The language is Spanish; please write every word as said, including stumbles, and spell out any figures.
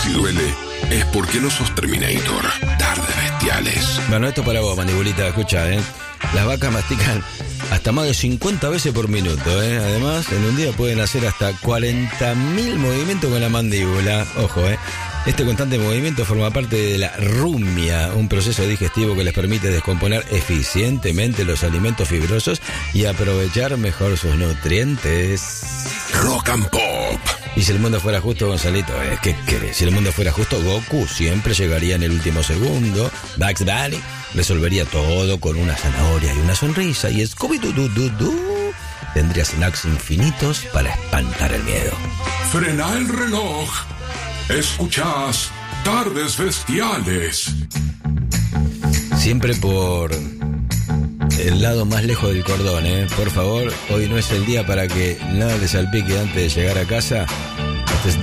Si duele, es porque no sos Terminator. Tardes bestiales. Bueno, esto para vos, mandibulita, escucha, ¿eh? Las vacas mastican hasta más de cincuenta veces por minuto, ¿eh? Además, en un día pueden hacer hasta cuarenta mil movimientos con la mandíbula. Ojo, ¿eh? Este constante movimiento forma parte de la rumia, un proceso digestivo que les permite descomponer eficientemente los alimentos fibrosos y aprovechar mejor sus nutrientes. Rock and Pop. Y si el mundo fuera justo, Gonzalito, ¿eh? ¿Qué querés? Si el mundo fuera justo, Goku siempre llegaría en el último segundo. Bugs Bunny resolvería todo con una zanahoria y una sonrisa. Y Scooby-Doo tendría snacks infinitos para espantar el miedo. Frena el reloj. Escuchás Tardes Bestiales. Siempre por el lado más lejos del cordón, ¿eh? Por favor, hoy no es el día para que nada te salpique antes de llegar a casa.